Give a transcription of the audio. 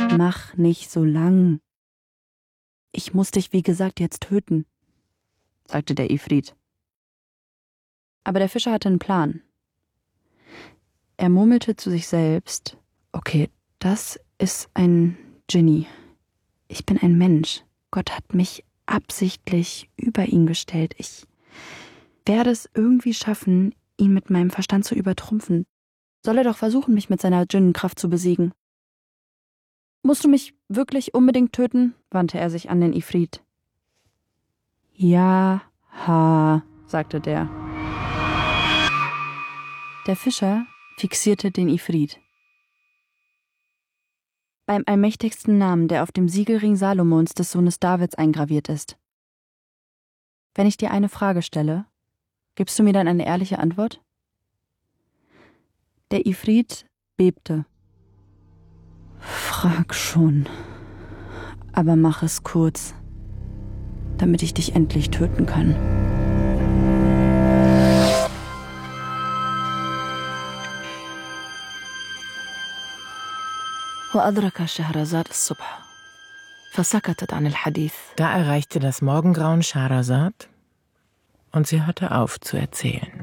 Mach nicht so lang. Ich muss dich, wie gesagt, jetzt töten, sagte der Ifrit. Aber der Fischer hatte einen Plan. Er murmelte zu sich selbst: Okay, das ist ein Dschinni. Ich bin ein Mensch. Gott hat mich absichtlich über ihn gestellt. Ich werde es irgendwie schaffen, ihn mit meinem Verstand zu übertrumpfen. Soll er doch versuchen, mich mit seiner Djinnenkraft zu besiegen. Musst du mich wirklich unbedingt töten? Wandte er sich an den Ifrit. Ja, sagte der. Der Fischer fixierte den Ifrit. Beim allmächtigsten Namen, der auf dem Siegelring Salomons des Sohnes Davids eingraviert ist. Wenn ich dir eine Frage stelle, gibst du mir dann eine ehrliche Antwort? Der Ifrit bebte. Frag schon, aber mach es kurz, damit ich dich endlich töten kann. Da erreichte das Morgengrauen Schahrazad und sie hörte auf zu erzählen.